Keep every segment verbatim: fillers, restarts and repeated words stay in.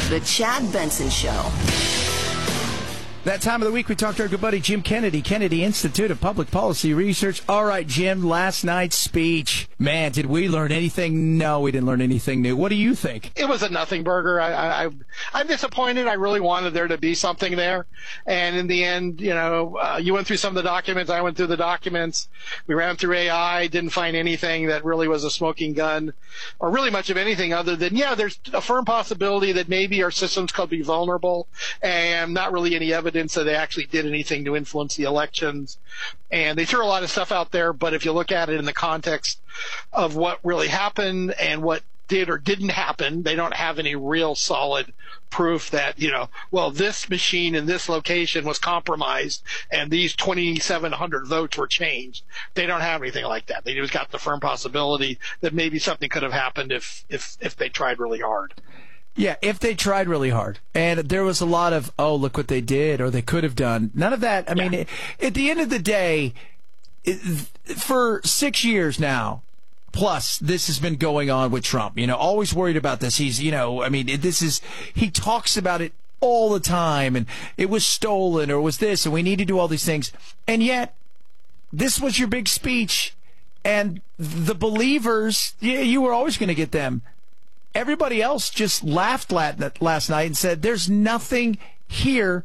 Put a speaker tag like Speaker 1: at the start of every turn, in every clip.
Speaker 1: The Chad Benson Show.
Speaker 2: That time of the week, we talked to our good buddy Jim Kennedy, Kennedy Institute of Public Policy Research. All right, Jim, last night's speech. Man, did we learn anything? No, we didn't learn anything new. What do you think?
Speaker 3: It was a nothing burger. I, I, I'm disappointed. I really wanted there to be something there. And in the end, you know, uh, you went through some of the documents. I went through the documents. We ran through A I, didn't find anything that really was a smoking gun or really much of anything other than, yeah, there's a firm possibility that maybe our systems could be vulnerable and not really any evidence that they actually did anything to influence the elections. And they threw a lot of stuff out there, but if you look at it in the context of what really happened and what did or didn't happen, they don't have any real solid proof that, you know, well, this machine in this location was compromised and these twenty-seven hundred votes were changed. They don't have anything like that. They just got the firm possibility that maybe something could have happened if, if, if they tried really hard.
Speaker 2: Yeah, if they tried really hard. And there was a lot of, oh, look what they did or they could have done. None of that. I yeah. mean, at the end of the day, for six years now, plus, this has been going on with Trump. You know, always worried about this. He's, you know, I mean, this is, he talks about it all the time, and it was stolen or it was this, and we need to do all these things. And yet, this was your big speech, and the believers, yeah, you were always going to get them. Everybody else just laughed last night and said, there's nothing here.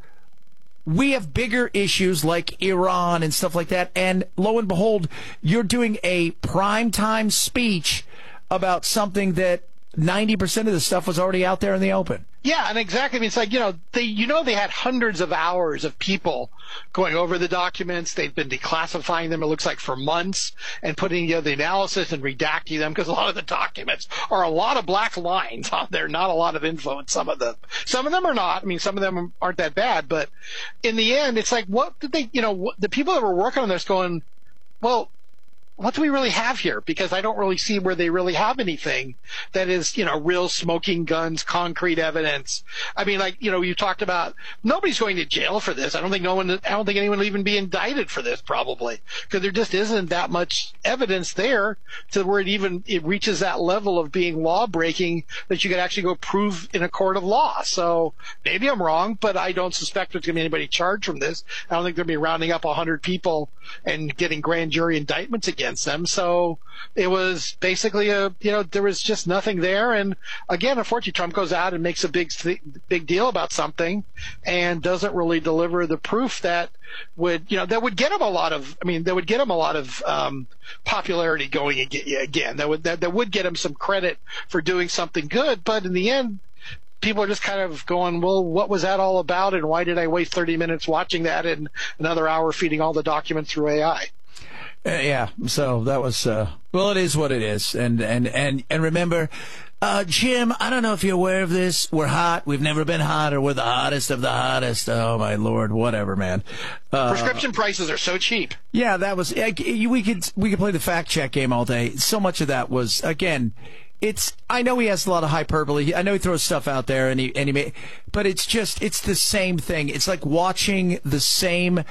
Speaker 2: We have bigger issues like Iran and stuff like that. And lo and behold, you're doing a primetime speech about something that ninety percent of the stuff was already out there in the open.
Speaker 3: Yeah, and exactly. I mean, it's like, you know, they, you know, they had hundreds of hours of people going over the documents. They've been declassifying them, it looks like, for months and putting together the analysis and redacting them because a lot of the documents are a lot of black lines on there, not a lot of info in some of them. Some of them are not. I mean, some of them aren't that bad. But in the end, it's like, what did they, you know, what, the people that were working on this going, well, what do we really have here? Because I don't really see where they really have anything that is, you know, real smoking guns, concrete evidence. I mean, like, you know, you talked about nobody's going to jail for this. I don't think no one, I don't think anyone will even be indicted for this probably because there just isn't that much evidence there to where it even, it reaches that level of being law breaking that you could actually go prove in a court of law. So maybe I'm wrong, but I don't suspect there's going to be anybody charged from this. I don't think they'll be rounding up a hundred people and getting grand jury indictments against them. So it was basically a, you know, there was just nothing there. And again, unfortunately, Trump goes out and makes a big, big deal about something and doesn't really deliver the proof that would, you know, that would get him a lot of, I mean, that would get him a lot of um, popularity going again. That would, that, that would get him some credit for doing something good. But in the end, people are just kind of going, well, what was that all about? And why did I waste thirty minutes watching that and another hour feeding all the documents through A I?
Speaker 2: Uh, yeah, so that was, uh, well, it is what it is. And, and, and, and remember, uh, Jim, I don't know if you're aware of this. We're hot. We've never been hotter. We're the hottest of the hottest. Oh, my Lord. Whatever, man. Uh,
Speaker 3: Prescription prices are so cheap. Yeah,
Speaker 2: that was, we could, we could play the fact check game all day. So much of that was, again, it's, I know he has a lot of hyperbole. I know he throws stuff out there and he, and he may, but it's just, it's the same thing. It's like watching the same.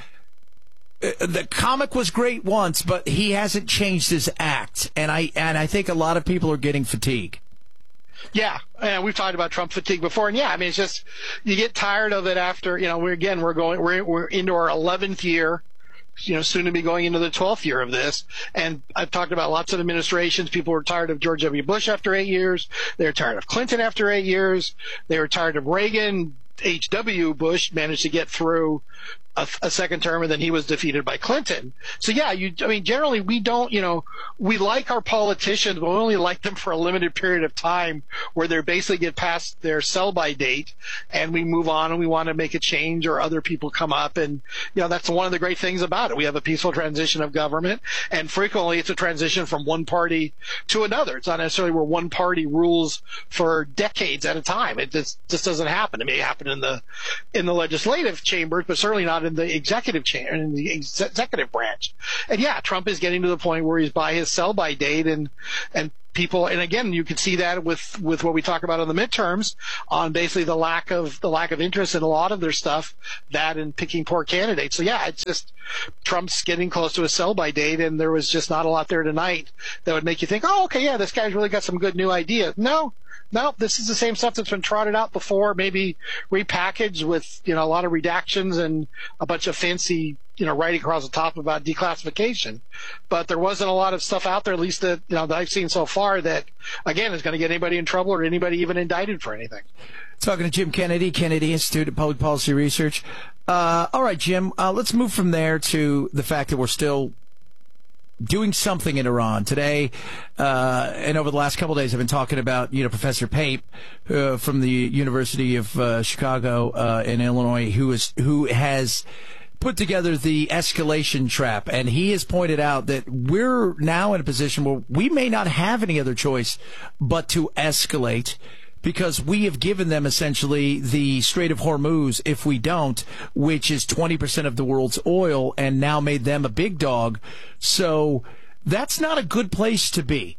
Speaker 2: The comic was great once, but he hasn't changed his act, and I and I think a lot of people are getting fatigue.
Speaker 3: Yeah, and we've talked about Trump fatigue before, and yeah, I mean it's just you get tired of it after, you know, we're again we're going we're we're into our eleventh year, you know, soon to be going into the twelfth year of this, and I've talked about lots of administrations. People were tired of George W. Bush after eight years. They were tired of Clinton after eight years. They were tired of Reagan. H W. Bush managed to get through a, a second term, and then he was defeated by Clinton. So yeah, you, I mean, generally we don't, you know, we like our politicians, but we only like them for a limited period of time where they basically get past their sell-by date and we move on and we want to make a change or other people come up. And, you know, that's one of the great things about it. We have a peaceful transition of government, and frequently it's a transition from one party to another. It's not necessarily where one party rules for decades at a time. It just, just doesn't happen. It may happen in the, in the legislative chambers, but certainly not in the executive chamber, in the ex- executive branch. And yeah, Trump is getting to the point where he's by his sell-by date, and and people, and again, you can see that with, with what we talk about on the midterms, on basically the lack of the lack of interest in a lot of their stuff, that and picking poor candidates. So yeah, it's just Trump's getting close to a sell-by date, and there was just not a lot there tonight that would make you think, oh, okay, yeah, this guy's really got some good new ideas. No. No, this is the same stuff that's been trotted out before, maybe repackaged with, you know, a lot of redactions and a bunch of fancy, you know, writing across the top about declassification. But there wasn't a lot of stuff out there, at least that, you know, that I've seen so far, that, again, is going to get anybody in trouble or anybody even indicted for anything.
Speaker 2: Talking to Jim Kennedy, Kennedy Institute of Public Policy Research. Uh, all right, Jim, uh, let's move from there to the fact that we're still doing something in Iran today, uh, and over the last couple of days, I've been talking about, you know, Professor Pape uh, from the University of uh, Chicago uh, in Illinois, who is who has put together the escalation trap, and he has pointed out that we're now in a position where we may not have any other choice but to escalate, because we have given them essentially the Strait of Hormuz if we don't, which is twenty percent of the world's oil, and now made them a big dog. So that's not a good place to be.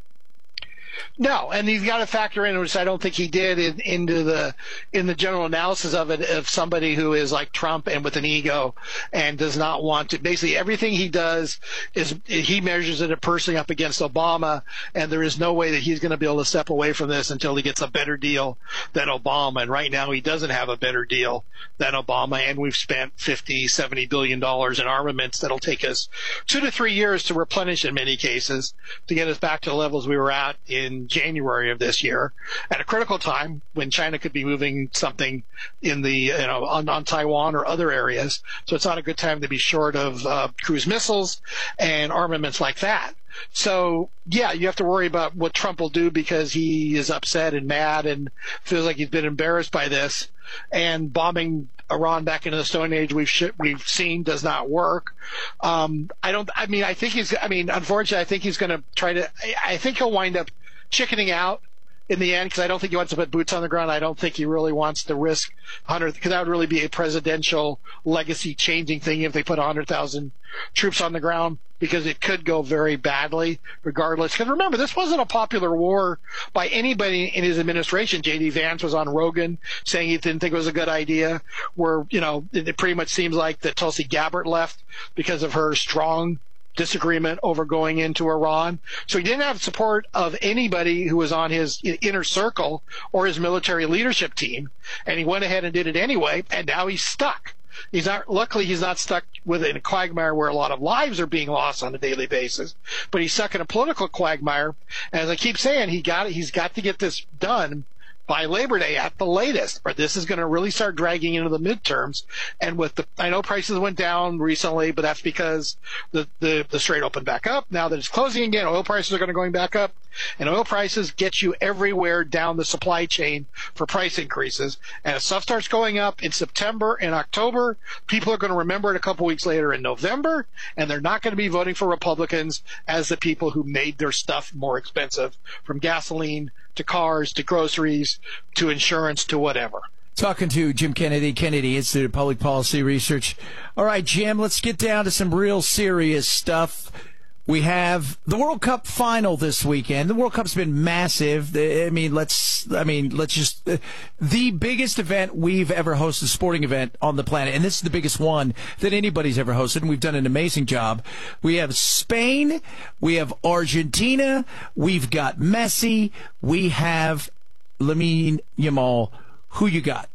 Speaker 3: No, and he's got to factor in, which I don't think he did, in, into the in the general analysis of it, of somebody who is like Trump and with an ego and does not want to. Basically, everything he does is he measures it personally up against Obama, and there is no way that he's going to be able to step away from this until he gets a better deal than Obama. And right now, he doesn't have a better deal than Obama, and we've spent fifty, seventy billion dollars in armaments that'll take us two to three years to replenish in many cases to get us back to the levels we were at in in January of this year, at a critical time when China could be moving something in the, you know, on, on Taiwan or other areas. So it's not a good time to be short of uh, cruise missiles and armaments like that. So, yeah, you have to worry about what Trump will do because he is upset and mad and feels like he's been embarrassed by this. And bombing Iran back into the Stone Age we've sh- we've seen does not work. Um, I don't. I mean, I think he's. I mean, unfortunately, I think he's going to try to. I, I think he'll wind up chickening out in the end, because I don't think he wants to put boots on the ground. I don't think he really wants to risk one hundred, because that would really be a presidential legacy changing thing if they put one hundred thousand troops on the ground, because it could go very badly regardless. Because remember, this wasn't a popular war by anybody in his administration. J D Vance was on Rogan saying he didn't think it was a good idea, where, you know, it, it pretty much seems like that Tulsi Gabbard left because of her strong disagreement over going into Iran. So he didn't have support of anybody who was on his inner circle or his military leadership team, and he went ahead and did it anyway, and now he's stuck. He's not, luckily he's not stuck within a quagmire where a lot of lives are being lost on a daily basis, but he's stuck in a political quagmire. And as I keep saying, he got he's got to get this done by Labor Day at the latest, or this is going to really start dragging into the midterms. And with the, I know prices went down recently, but that's because the, the, the Strait opened back up. Now that it's closing again, oil prices are going to going back up, and oil prices get you everywhere down the supply chain for price increases. And if stuff starts going up in September and October, people are going to remember it a couple weeks later in November, and they're not going to be voting for Republicans as the people who made their stuff more expensive, from gasoline to cars to groceries to insurance to whatever.
Speaker 2: Talking to Jim Kennedy, Kennedy Institute of Public Policy Research. All right, Jim, let's get down to some real serious stuff. We have the World Cup final this weekend. The World Cup's been massive. I mean, let's, I mean, let's just, uh, the biggest event we've ever hosted, sporting event on the planet. And this is the biggest one that anybody's ever hosted. And we've done an amazing job. We have Spain. We have Argentina. We've got Messi. We have Lamine Yamal. Who you got?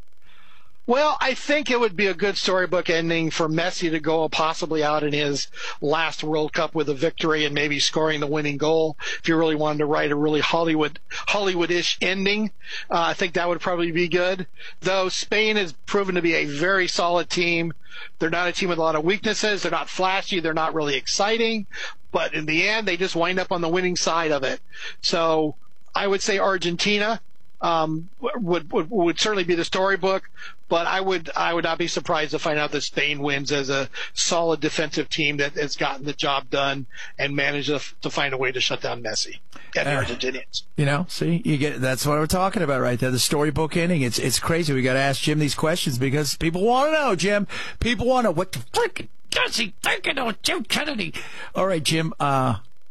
Speaker 3: Well, I think it would be a good storybook ending for Messi to go possibly out in his last World Cup with a victory and maybe scoring the winning goal. If you really wanted to write a really Hollywood, Hollywood-ish ending, uh, I think that would probably be good. Though Spain has proven to be a very solid team. They're not a team with a lot of weaknesses. They're not flashy. They're not really exciting. But in the end, they just wind up on the winning side of it. So I would say Argentina. Um, would, would would certainly be the storybook, but I would I would not be surprised to find out that Spain wins as a solid defensive team that has gotten the job done and managed to, to find a way to shut down Messi and the uh, Argentinians.
Speaker 2: You know, see, you get that's what we're talking about right there. The storybook ending. It's it's crazy. We got to ask Jim these questions because people want to know, Jim. People want to know what the fuck does he thinking of Jim Kennedy? All right, Jim. Uh,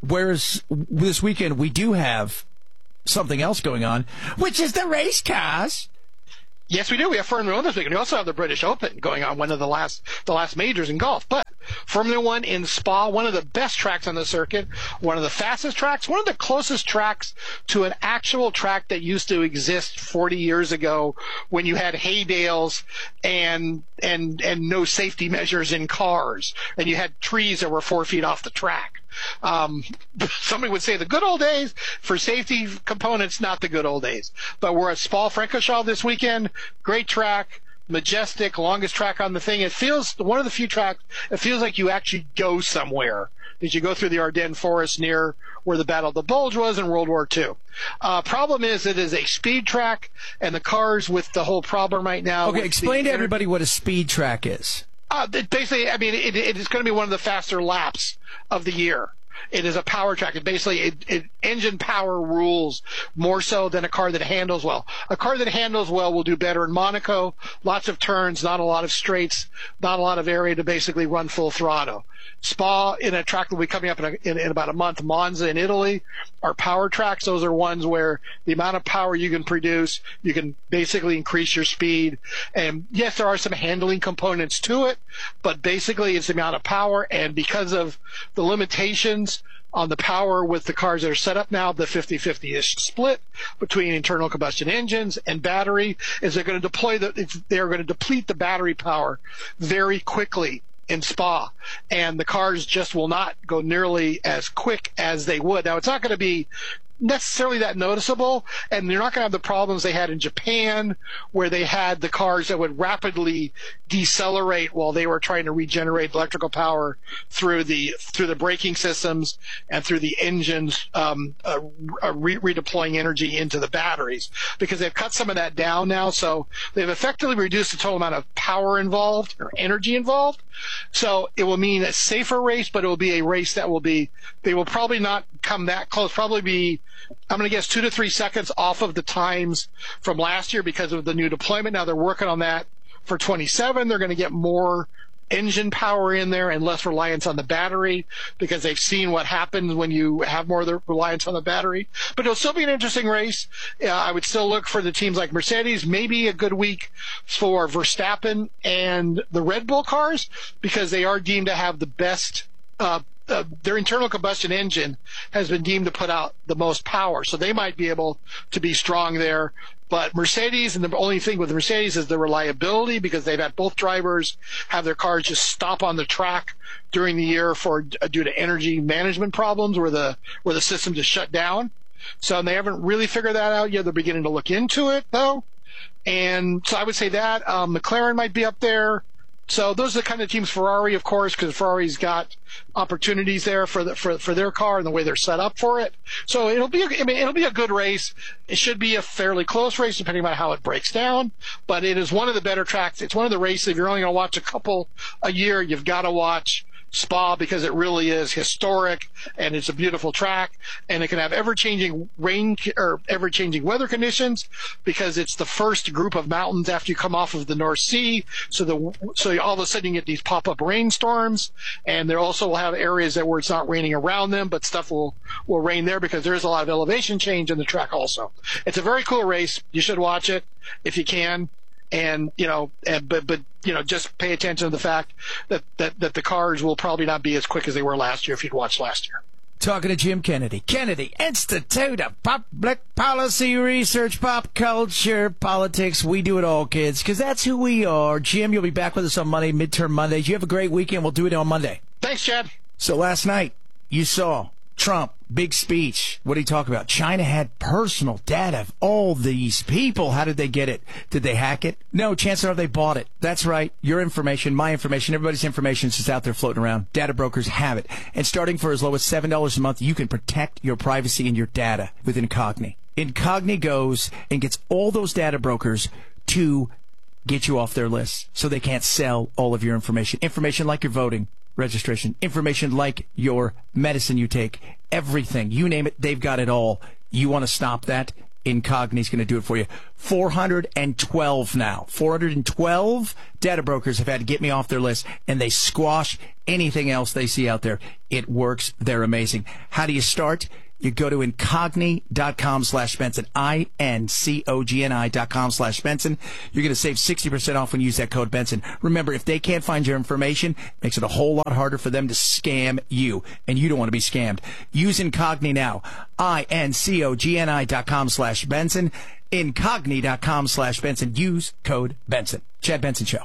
Speaker 2: whereas this weekend we do have something else going on, which is the race cars.
Speaker 3: Yes, we do. We have Formula One this weekend. We also have the British Open going on, one of the last the last majors in golf. But Formula One in Spa, one of the best tracks on the circuit, one of the fastest tracks, one of the closest tracks to an actual track that used to exist forty years ago when you had hay bales and and and no safety measures in cars, and you had trees that were four feet off the track. Um, somebody would say the good old days for safety components, not the good old days. But we're at Spa-Francorchamps this weekend. Great track, majestic, longest track on the thing. It feels one of the few tracks. It feels like you actually go somewhere. As you go through the Ardennes forest near where the Battle of the Bulge was in World War Two. Uh, problem is it is a speed track, and the cars with the whole problem right now.
Speaker 2: Okay, explain to
Speaker 3: energy-
Speaker 2: everybody what a speed track is.
Speaker 3: Uh, it basically, I mean, it, it is going to be one of the faster laps of the year. It is a power track. It basically, it, it, engine power rules more so than a car that handles well. A car that handles well will do better in Monaco. Lots of turns, not a lot of straights, not a lot of area to basically run full throttle. Spa, in a track that will be coming up in, a, in, in about a month, Monza in Italy, are power tracks. Those are ones where the amount of power you can produce, you can basically increase your speed. And yes, there are some handling components to it, but basically it's the amount of power. And because of the limitations on the power with the cars that are set up now, the fifty-fifty-ish split between internal combustion engines and battery, is they're going to deploy the, it's, they're going to deplete the battery power very quickly in Spa, and the cars just will not go nearly as quick as they would. Now, it's not going to be necessarily that noticeable, and you're not going to have the problems they had in Japan, where they had the cars that would rapidly decelerate while they were trying to regenerate electrical power through the through the braking systems and through the engines um, uh, re- redeploying energy into the batteries, because they've cut some of that down now. So they've effectively reduced the total amount of power involved or energy involved. So it will mean a safer race, but it will be a race that will be, they will probably not come that close, probably be, I'm going to guess two to three seconds off of the times from last year because of the new deployment. Now they're working on that for twenty-seven. They're going to get more engine power in there and less reliance on the battery, because they've seen what happens when you have more of the reliance on the battery. But it'll still be an interesting race. Uh, I would still look for the teams like Mercedes, maybe a good week for Verstappen and the Red Bull cars, because they are deemed to have the best uh, Uh, their internal combustion engine has been deemed to put out the most power, so they might be able to be strong there. But Mercedes, and the only thing with Mercedes is the reliability, because they've had both drivers have their cars just stop on the track during the year for uh, due to energy management problems, where the where the system just shut down. So they haven't really figured that out yet. They're beginning to look into it, though. And so I would say that um, McLaren might be up there. So those are the kind of teams. Ferrari, of course, because Ferrari's got opportunities there for the, for for their car and the way they're set up for it. So it'll be a, I mean it'll be a good race. It should be a fairly close race depending on how it breaks down. But it is one of the better tracks. It's one of the races, if you're only going to watch a couple a year, you've got to watch Spa, because it really is historic and it's a beautiful track, and it can have ever-changing rain or ever-changing weather conditions, because it's the first group of mountains after you come off of the North Sea. So the so all of a sudden you get these pop-up rainstorms, and there also will have areas that where it's not raining around them, but stuff will will rain there because there is a lot of elevation change in the track also. It's a very cool race. You should watch it if you can. And, you know, and, but, but, you know, just pay attention to the fact that, that, that the cars will probably not be as quick as they were last year if you'd watched last year.
Speaker 2: Talking to Jim Kennedy. Kennedy Institute of Public Policy Research, Pop Culture, Politics. We do it all, kids, because that's who we are. Jim, you'll be back with us on Monday, midterm Mondays. You have a great weekend. We'll do it on Monday.
Speaker 3: Thanks, Chad.
Speaker 2: So last night, you saw Trump, big speech. What did he talk about? China had personal data of all these people. How did they get it? Did they hack it? No, chances are they bought it. That's right. Your information, my information, everybody's information is just out there floating around. Data brokers have it. And starting for as low as seven dollars a month, you can protect your privacy and your data with Incogni. Incogni goes and gets all those data brokers to get you off their list so they can't sell all of your information. Information like your voting registration, information like your medicine you take, everything. You name it, they've got it all. You want to stop that? Incogni's going to do it for you. four hundred twelve now. four hundred twelve data brokers have had to get me off their list, and they squash anything else they see out there. It works. They're amazing. How do you start? You go to incogni.com slash Benson, I N C O G N I dot com slash Benson. You're going to save sixty percent off when you use that code Benson. Remember, if they can't find your information, it makes it a whole lot harder for them to scam you, and you don't want to be scammed. Use Incogni now, I N C O G N I dot com slash Benson, incogni.com slash Benson. Use code Benson. Chad Benson Show.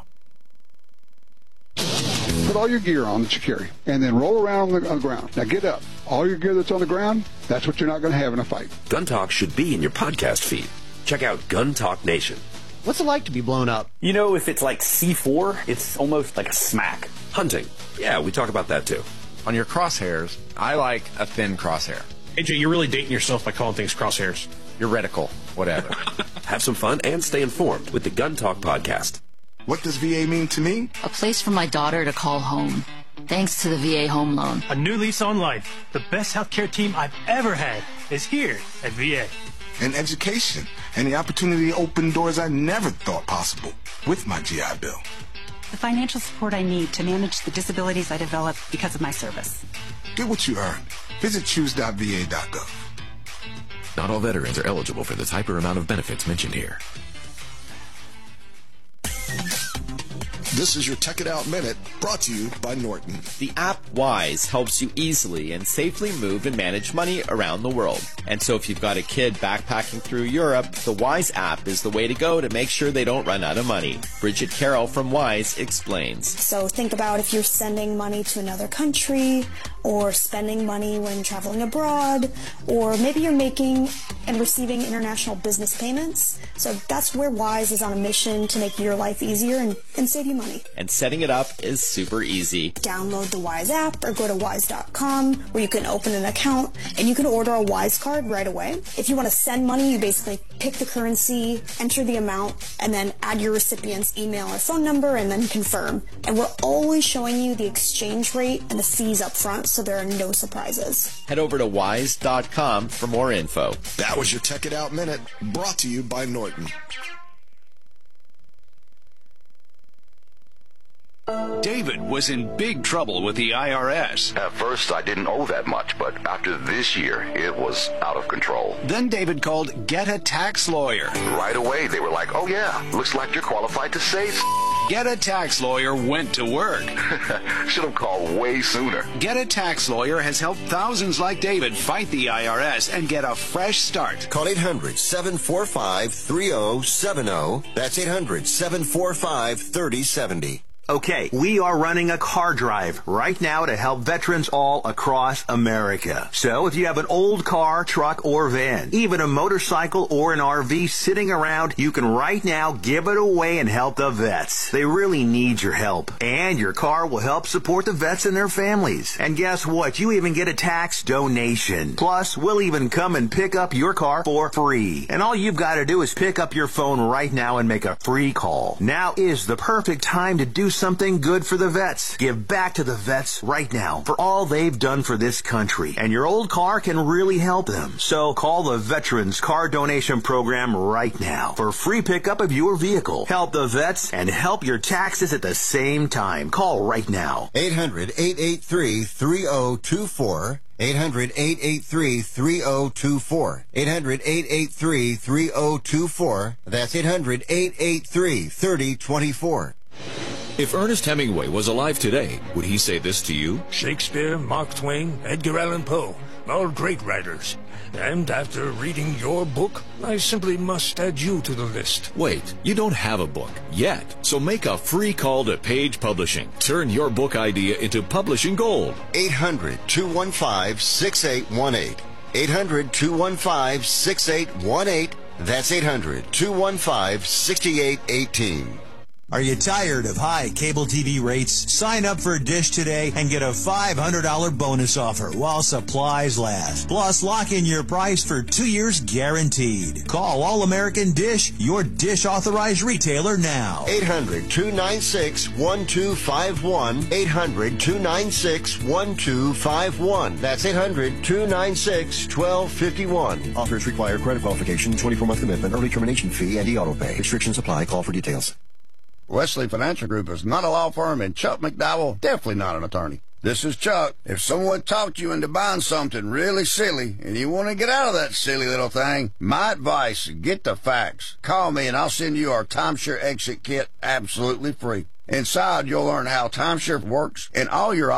Speaker 4: Put all your gear on that you carry, and then roll around on the, on the ground. Now get up. All your gear that's on the ground, that's what you're not going to have in a fight.
Speaker 5: Gun Talk should be in your podcast feed. Check out Gun Talk Nation.
Speaker 6: What's it like to be blown up?
Speaker 7: You know, if it's like C four, it's almost like a smack.
Speaker 5: Hunting. Yeah, we talk about that too.
Speaker 8: On your crosshairs, I like a thin crosshair.
Speaker 9: A J, you're really dating yourself by calling things crosshairs.
Speaker 8: Your reticle, whatever.
Speaker 5: Have some fun and stay informed with the Gun Talk podcast.
Speaker 10: What does V A mean to me?
Speaker 1: A place for my daughter to call home. Thanks to the V A Home Loan.
Speaker 11: A new lease on life. The best healthcare team I've ever had is here at V A.
Speaker 10: And education. And the opportunity to open doors I never thought possible with my G I Bill.
Speaker 12: The financial support I need to manage the disabilities I developed because of my service.
Speaker 10: Get what you earned. Visit choose dot V A dot gov.
Speaker 5: Not all veterans are eligible for the type or amount of benefits mentioned here.
Speaker 13: This is your Tech It Out Minute, brought to you by Norton.
Speaker 14: The app Wise helps you easily and safely move and manage money around the world. And so if you've got a kid backpacking through Europe, the Wise app is the way to go to make sure they don't run out of money. Bridget Carroll from Wise explains.
Speaker 15: So think about if you're sending money to another country, or spending money when traveling abroad, or maybe you're making and receiving international business payments. So that's where Wise is on a mission to make your life easier and, and save you money.
Speaker 14: And setting it up is super easy.
Speaker 15: Download the Wise app or go to wise dot com where you can open an account and you can order a Wise card right away. If you want to send money, you basically pick the currency, enter the amount, and then add your recipient's email or phone number and then confirm. And we're always showing you the exchange rate and the fees up front, so there are no surprises.
Speaker 14: Head over to wise dot com for more info.
Speaker 13: That was your Tech It Out Minute, brought to you by Norton.
Speaker 16: David was in big trouble with the I R S.
Speaker 17: At first, I didn't owe that much, but after this year, it was out of control.
Speaker 16: Then David called Get a Tax Lawyer.
Speaker 17: Right away, they were like, oh yeah, looks like you're qualified to save.
Speaker 16: Get a Tax Lawyer went to work.
Speaker 17: Should have called way sooner.
Speaker 16: Get a Tax Lawyer has helped thousands like David fight the I R S and get a fresh start.
Speaker 13: Call eight hundred, seven four five, three oh seven oh. That's eight hundred, seven four five, three oh seven oh.
Speaker 18: Okay, we are running a car drive right now to help veterans all across America. So if you have an old car, truck, or van, even a motorcycle or an R V sitting around, you can right now give it away and help the vets. They really need your help. And your car will help support the vets and their families. And guess what? You even get a tax donation. Plus, we'll even come and pick up your car for free. And all you've got to do is pick up your phone right now and make a free call. Now is the perfect time to do something good for the vets. Give back to the vets right now for all they've done for this country. And your old car can really help them. So call the Veterans Car Donation Program right now for free pickup of your vehicle. Help the vets and help your taxes at the same time. Call right now.
Speaker 13: eight hundred, eight eight three, three oh two four. eight hundred, eight eight three, three oh two four. eight hundred, eight eight three, three oh two four. That's eight hundred, eight eight three, three oh two four.
Speaker 5: If Ernest Hemingway was alive today, would he say this to you?
Speaker 19: Shakespeare, Mark Twain, Edgar Allan Poe, all great writers. And after reading your book, I simply must add you to the list.
Speaker 5: Wait, you don't have a book yet, so make a free call to Page Publishing. Turn your book idea into publishing gold.
Speaker 13: eight hundred, two one five, six eight one eight. eight hundred, two one five, six eight one eight. That's eight hundred, two one five, six eight one eight.
Speaker 20: Are you tired of high cable T V rates? Sign up for Dish today and get a five hundred dollars bonus offer while supplies last. Plus, lock in your price for two years guaranteed. Call All American Dish, your Dish authorized retailer now.
Speaker 13: eight hundred, two nine six, one two five one. eight hundred, two nine six, one two five one. That's eight hundred, two nine six, one two five one.
Speaker 21: Offers require credit qualification, twenty-four month commitment, early termination fee, and e-auto pay. Restrictions apply. Call for details.
Speaker 22: Wesley Financial Group is not a law firm, and Chuck McDowell, definitely not an attorney. This is Chuck. If someone talked you into buying something really silly and you want to get out of that silly little thing, my advice, get the facts. Call me and I'll send you our timeshare exit kit absolutely free. Inside, you'll learn how timeshare works and all your